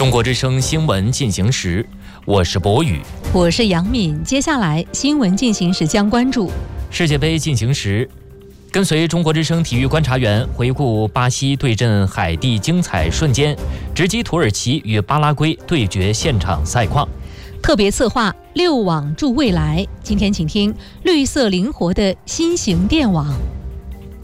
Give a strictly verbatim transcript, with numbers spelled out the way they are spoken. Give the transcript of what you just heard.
中国之声新闻进行时，我是博宇， 我是杨敏。接下来新闻进行时将关注世界杯进行时，跟随中国之声体育观察员回顾巴西对阵海地精彩瞬间，直击土耳其与巴拉圭对决现场赛况。 特别策划六网助未来，今天请听绿色灵活的新型电网。